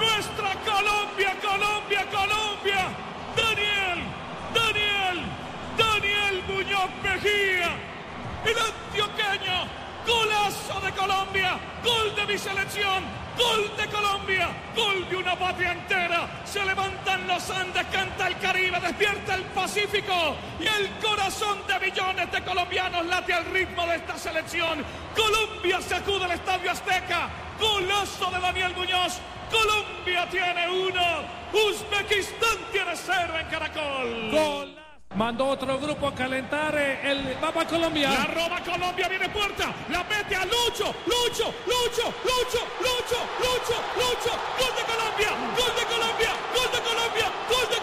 nuestra Colombia, Colombia, Colombia. Daniel Muñoz Mejía, el antioqueño, golazo de Colombia, gol de mi selección, gol de Colombia, gol de una patria entera. Se levantan los Andes, canta el Caribe, despierta el Pacífico y el corazón de millones de colombianos late al ritmo de esta selección. Colombia sacude el Estadio Azteca, golazo de Daniel Muñoz. Colombia tiene 1, Uzbekistán tiene 0 en Caracol. Gol. Mandó otro grupo a calentar el Papa Colombia. La roba Colombia, viene Puerta, la mete a Lucho. Gol de Colombia, gol de Colombia, gol de Colombia, gol de